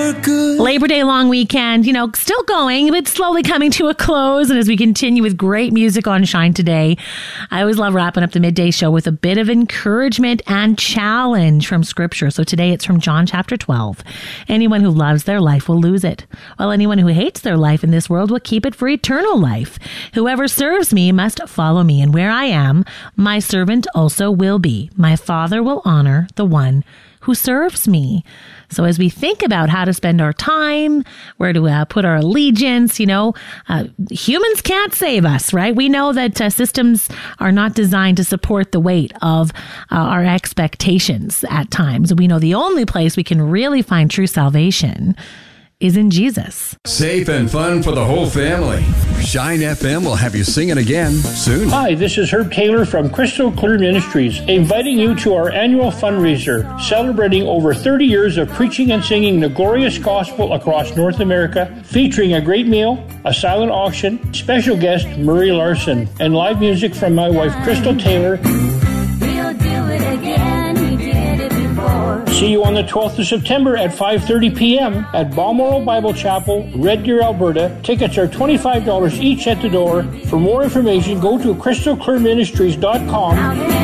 Labor Day long weekend, still going, but slowly coming to a close. And as we continue with great music on Shine today, I always love wrapping up the midday show with a bit of encouragement and challenge from Scripture. So today it's from John chapter 12. Anyone who loves their life will lose it, while anyone who hates their life in this world will keep it for eternal life. Whoever serves me must follow me, and where I am, my servant also will be. My Father will honor the one who serves me. So as we think about how to spend our time, where to put our allegiance, humans can't save us, right? We know that systems are not designed to support the weight of our expectations at times. We know the only place we can really find true salvation is in Jesus. Safe and fun for the whole family. Shine FM will have you singing again soon. Hi, this is Herb Taylor from Crystal Clear Ministries, inviting you to our annual fundraiser, celebrating over 30 years of preaching and singing the glorious gospel across North America, featuring a great meal, a silent auction, special guest Murray Larson, and live music from my wife Crystal Taylor. We'll do it again, we did it before. See you on the 12th of September at 5:30 p.m. at Balmoral Bible Chapel, Red Deer, Alberta. Tickets are $25 each at the door. For more information, go to crystalclearministries.com.